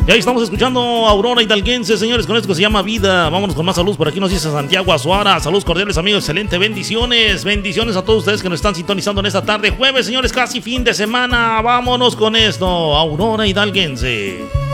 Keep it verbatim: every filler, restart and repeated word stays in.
Y ahí estamos escuchando Aurora Hidalguense, señores, con esto que se llama Vida. Vámonos con más salud. Por aquí nos dice Santiago Azuara. Saludos cordiales, amigos. Excelente. Bendiciones. Bendiciones a todos ustedes que nos están sintonizando en esta tarde. Jueves, señores, casi fin de semana. Vámonos con esto. Aurora Hidalguense.